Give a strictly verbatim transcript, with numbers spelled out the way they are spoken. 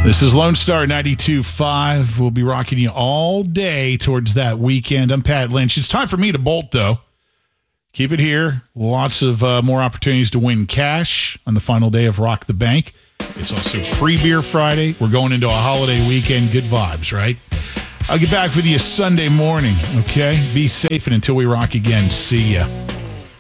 This is Lone Star ninety-two point five. We'll be rocking you all day towards that weekend. I'm Pat Lynch. It's time for me to bolt, though. Keep it here. Lots of uh, more opportunities to win cash on the final day of Rock the Bank. It's also Free Beer Friday. We're going into a holiday weekend. Good vibes, right? I'll get back with you Sunday morning, okay? Be safe, and until we rock again, see ya.